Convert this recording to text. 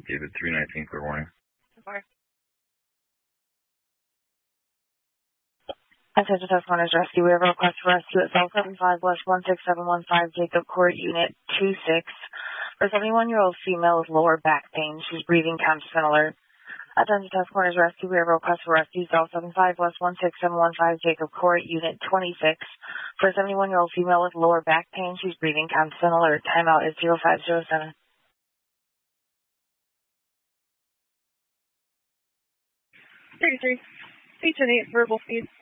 David 319 for warning. Okay. Attention Task Corners Rescue. We have a request for rescue at cell 75-16715 Jacob Court, Unit 26. For a 71-year-old female with lower back pain. She's breathing constant alert. Attention Task Corners Rescue. We have a request for rescue cell 75-16715 Jacob Court, Unit 26. For a 71-year-old female with lower back pain. She's breathing constant alert. Timeout is 0507. 33. 8 verbal speed.